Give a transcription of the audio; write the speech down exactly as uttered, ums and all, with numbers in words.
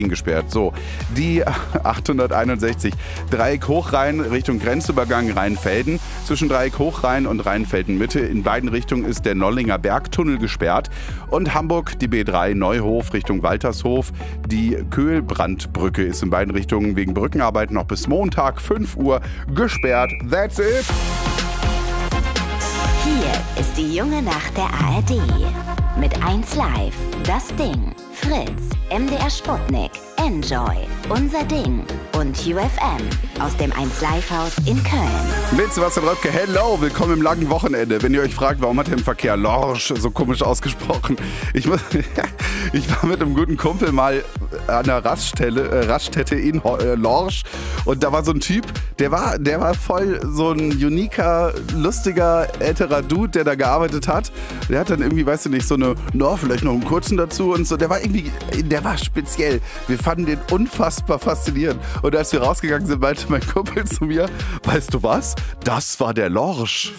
gesperrt. So, die achthunderteinundsechzig Dreieck Hochrhein Richtung Grenzübergang Rheinfelden. Zwischen Dreieck Hochrhein und Rheinfelden Mitte in beiden Richtungen ist der Nollinger Bergtunnel gesperrt. Und Hamburg die B drei Neuhof Richtung Waltershof. Die Köhlbrandbrücke ist in beiden Richtungen wegen Brückenarbeit noch bis Montag fünf Uhr gesperrt. That's it! Hier ist die junge Nacht der A R D. Mit eins Live, Das Ding, Fritz, M D R Sputnik, Enjoy, Unser Ding und U F M aus dem eins Live Haus in Köln. Mit Sebastian Röpke, hello, willkommen im langen Wochenende. Wenn ihr euch fragt, warum hat der im Verkehr Lorsch so komisch ausgesprochen? Ich, muss, ich war mit einem guten Kumpel mal an einer Raststelle, äh, Raststätte in äh, Lorsch und da war so ein Typ, der war, der war voll so ein uniker, lustiger, älterer Dude, der da gearbeitet hat. Der hat dann irgendwie, weißt du nicht, so eine, no, vielleicht noch einen kurzen dazu und so. Der war irgendwie, der war speziell. Wir fanden den unfassbar faszinierend. Und als wir rausgegangen sind, meinte mein Kumpel zu mir, weißt du was? Das war der Lorsch.